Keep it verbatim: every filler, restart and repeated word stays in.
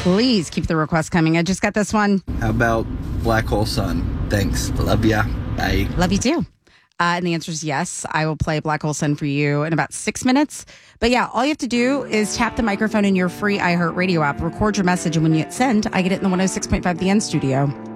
Please keep the requests coming. I just got this one. How about Black Hole Sun? Thanks. Love ya. Bye. Love you too. Uh, and the answer is yes. I will play Black Hole Sun for you in about six minutes. But yeah, all you have to do is tap the microphone in your free iHeartRadio app, record your message, and when you hit send, I get it in the one oh six point five The End studio.